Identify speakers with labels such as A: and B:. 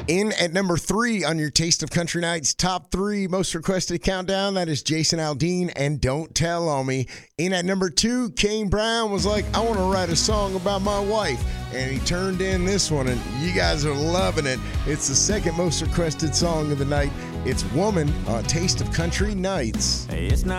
A: In at number 3 on your Taste of Country Nights top 3 most requested countdown, that is Jason Aldean and Don't Tell on Me. In at number 2, Kane Brown was like, I want to write a song about my wife. And he turned in this one, and you guys are loving it. It's the second most requested song of the night. It's Woman on Taste of Country Nights.
B: It's not